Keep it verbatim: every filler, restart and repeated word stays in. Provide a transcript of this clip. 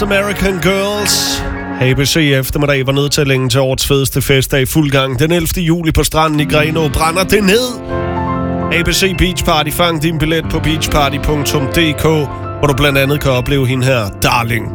American Girls. A B C eftermiddag var nedtællingen til årets fedeste fest i fuld gang. Den ellevte juli på stranden i Grenaa brænder det ned. A B C Beach Party. Fang din billet på beachparty punktum d k, hvor du blandt andet kan opleve hende her, Darling.